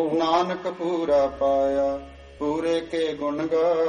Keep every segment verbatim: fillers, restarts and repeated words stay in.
ਨਾਨਕ ਪੂਰਾ ਪਾਇਆ ਪੂਰੇ ਕੇ ਗੁਣ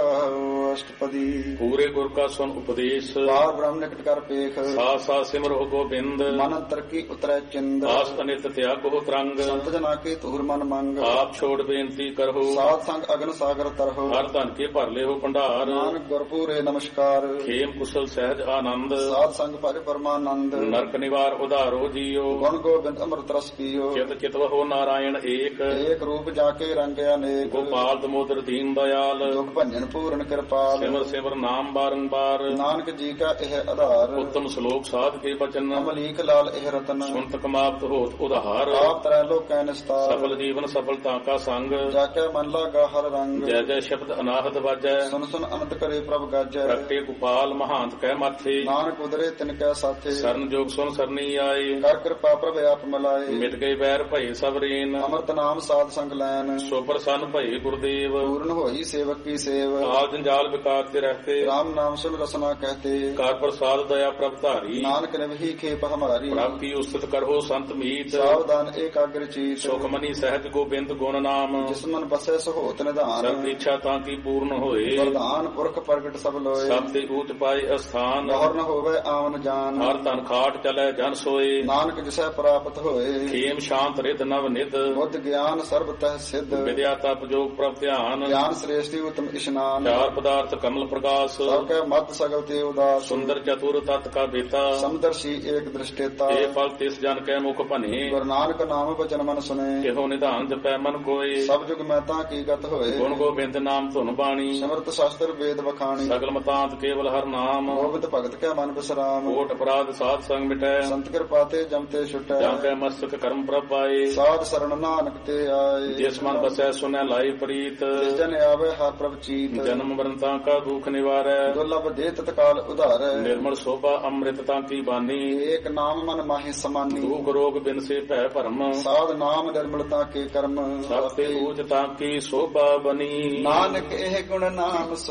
ਗਾਓ ਅਸ਼ਟਪਦੀ। ਪੂਰੇ ਗੁਰ ਕਾ ਸੁਨ ਉਪਦੇਸ਼ ਬਾਰ ਬ੍ਰਹਮ ਨਿਕਟ ਕਰ ਪੇਖ ਸਾ ਸਾ ਸਿਮਰੋ ਗੋਬਿੰਦ। ਮਨ ਅੰਤਰ ਕੀ ਉਤਰੈ ਚਿੰਦ ਆਸ ਅਨਿਤ ਤਿਆਗੋ ਤਰੰਗ ਸੰਤ ਜਨਾ ਕੇ ਧੂਰ ਮਨ ਮੰਗ। ਆਪ ਛੋੜ ਬੇਨਤੀ ਕਰੋ ਸਾਧ ਸੰਗ ਅਗਨ ਸਾਗਰ ਤਰਹੁ ਹਰ ਧਨ ਕੇ ਭਰ ਲਿਓ ਭੰਡਾਰ। ਨਾਨਕ ਗੁਰ ਪੂਰੇ ਨਮਸਕਾਰ ਖੇਮ ਕੁਸ਼ਲ ਸਹਿਜ ਆਨੰਦ ਸਾਧ ਸੰਗ ਭਜ ਪਰਮਾਨੰਦ। ਨਰਕ ਨਿਵਾਰ ਉਧਾਰੋ ਜੀਓ ਗੁਣ ਗੋਬਿੰਦ ਅੰਮ੍ਰਿਤ ਰਸ ਪੀਓ ਚਿਤ ਚਿਤਵਹੁ ਨਾਰਾਇਣ ਏਕ। ਏਕ ਰੂਪ ਜਾ ਕੇ ਰੰਗਿਆ ਨੇਕ ਗੋਪਾਲ ਦਮੋਦਰ ਦੀਨ ਦਇਆਲ ਦੁਖ ਭੰਜਨ ਪੂਰਨ ਕਿਰਪਾਲ। ਸਿਮਰ ਸਿਮਰ ਨਾਮ ਬਾਰੰਬਾਰ ਨਾਨਕ ਜੀ ਕਾ ਇਹ ਆਧਾਰ ਉੱਤਮ ਸ਼ਲੋਕ ਸਾਧ ਕੇ ਬਚਨ। ਅਮਲੀਕ ਲਾਲ ਇਹ ਰਤਨ ਸੁਨਤ ਕਮਾਵਤ ਹੋਤ ਉਧਾਰ। ਆਪ ਤਰੈ ਲੋਕੈ ਨਿਸਤਾਰ ਸਫਲ ਜੀਵਨ ਸਫਲਤਾ ਕਾ ਸੰਗ। ਜਾ ਕੇ ਮਨ ਲਾਗਾ ਹਰ ਰੰਗ ਜੈ ਜੈ ਸ਼ਬਦ ਅਨਾਹਤ ਵਾਜੈ ਸੁਨ ਸੁਨ ਅਨੰਤ ਕਰੇ ਪ੍ਰਭ ਗਾਜੈ। ਪ੍ਰਗਟੇ ਗੋਪਾਲ ਮਹਾਂਤ ਕਹਿ ਮਾਥੇ ਨਾਨਕ ਉਦਰੇ ਤਿਨ ਕੈ ਸਾਥੇ ਸਰਨ ਜੋਗ ਸੁਨ ਸਰਨੀ ਆਏ। ਕਰ ਕਿਰਪਾ ਪ੍ਰਭ ਆਪ ਮਲਾਏ ਮਿਟ ਗਏ ਵੈਰ ਭਏ ਸਭ ਰੇਨ ਅਮਰਤ ਨਾਮ ਸਾਧ ਸੰਗ ਲੈਨ। ਸੋ ਪ੍ਰਸੰਨ ਭਏ ਗੁਰਦੇਵ ਪੂਰਨ ਹੋਈ ਸੇਵਕ ਕੀ ਸੇਵ ਆਲ ਜੰਜਾਲ ਵਿਕਾਰ ਤੇ ਰਹਤੇ। ਰਾਮ ਨਾਮ ਸੁਨ ਰਸਨਾ ਕਹਤੇ ਕਰ ਪ੍ਰਸਾਦ ਦਇਆ ਪ੍ਰਭ ਧਾਰੀ। ਨਾਨਕ ਨਿਵਹੀ ਖੇਪ ਹਮਾਰੀ ਪ੍ਰਾਪਤੀ ਉਸਤ ਕਰੋ ਸੰਤ ਮੀਤ। ਸਾਵਧਾਨ ਏਕਾਗਰ ਚੀਤ ਸੁਖ ਮਨੀ ਸਹਿਜ ਗੋਬਿੰਦ ਗੁਣ ਨਾਮ। ਜਿਸ ਮਨ ਬਸੈ ਸਹੋਤ ਨਿਧਾਨ ਸਭ ਇੱਛਾ ਤਾਂ ਕੀ ਪੂਰਨ ਹੋਏ। ਵਰਦਾਨ ਪੁਰਖ ਪ੍ਰਗਟ ਸਭ ਲੋਏ ਸਭ ਤੇ ਊਚ ਪਾਏ ਅਸਥਾਨ। ਗੌਰ ਨ ਹੋਵੇ ਆਵਨ ਜਾਨ ਹਰ ਧਨ ਖਾਟ ਚਲੇ ਜਨ ਸੋਏ। ਨਾਨਕ ਜਿਸੈ ਪ੍ਰਾਪਤ ਹੋਏ ਖੇਮ ਸ਼ਾਂਤ ਰਿਦ ਨਵ ਨਿਧ। ਬੁੱਧ ਗਿਆਨ ਸਰਬ ਤਹਿ ਸਿੱਧ ਵਿਦਿਆ ਤਪ ਜੋਗ ਪ੍ਰਭ ਧਿਆਨ। ਗਿਆਨ ਸ੍ਰੇਸ਼ਟੀ ਉਤਮ ਇਸ਼ਨਾਨ ਚਾਰ ਪਦਾਰਥ ਕਮਲ ਪ੍ਰਕਾਸ਼। ਸਭ ਕੈ ਮਤ ਸਗਲ ਤੇ ਉਦਾਸ ਸੁੰਦਰ ਚਤੁਰ ਤਤ ਕਾ ਬੇਤਾ। ਸਮਦਰਸ਼ੀ ਏਕ ਦ੍ਰਿਸ਼ਟੇਤਾ ਇਹ ਫਲ ਤਿਸ ਜਨ ਕੈ ਮੁਖ ਭਨੇ। ਗੁਰੂ ਨਾਨਕ ਨਾਮ ਬਚਨ ਮਨ ਸੁਨੇ ਇਹੋ ਨਿਧਾਨ ਜਪੈ ਮਨ ਕੋਏ। ਸਭ ਜੁਗ ਮਹਿਤਾ ਕੀ ਗਤ ਹੋਏ ਗੁਣ ਗੋਬਿੰਦ ਨਾਮ ਧੁਨ ਬਾਣੀ। ਸਮਰਤ ਸ਼ਾਸਤਰ ਵੇਦ ਵਖਾਣੀ ਸਗਲ ਮਤਾਂਤ ਕੇਵਲ ਹਰ ਨਾਮ। ਗੋਬਿੰਦ ਭਗਤ ਕੈ ਮਨ ਬਿਸਰਾਮ ਕੋਟ ਅਪਰਾਧ ਸਾਧ ਸੰਗ ਮਿਟੈ। ਸੰਤ ਕਿਰਪਾ ਤੇ ਜਮ ਤੇ ਛੁਟੈ ਜਾਂ ਕੈ ਮਸਤਕ ਕਰਮ ਪ੍ਰਭ ਪਾਏ। ਸਾਧ ਸਰਣ ਨਾਨਕ ਤੇ ਆਏ ਜਿਸ ਮਨ ਬਸੈ ਸੁਨੈ ਲਾਈ ਪ੍ਰੀਤ। ਜਿਸ ਜਨ ਆਵੇ ਹਰ ਪ੍ਰਭ ਚੀਤ ਜਨਮ ਮਰਨ ਤਾਂ ਕਾ ਦੁਖ ਨਿਵਾਰੈ। ਦੁਰਲਭ ਦੇ ਤਤਕਾਲ ਉਧਾਰੈ ਨਿਰਮਲ ਸੋਭਾ ਅੰਮ੍ਰਿਤ ਤਾਂ ਕੀ ਬਾਨੀ। ਏਕ ਨਾਮ ਮਨ ਮਾਹੀ ਸਮਾਨੀ ਦੁਖ ਰੋਗ ਬਿਨ ਸੇ ਭੈ ਭਰਮ। ਸਾਧ ਨਾਮ ਨਿਰਮਲਤਾ ਕੇ ਕਰਮ ਸਭ ਤੇ ਊਚ ਤਾਂ ਕੀ ਸੋਭਾ ਬਨੀ। ਨਾਨਕ ਇਹ ਗੁਣ ਨਾਮ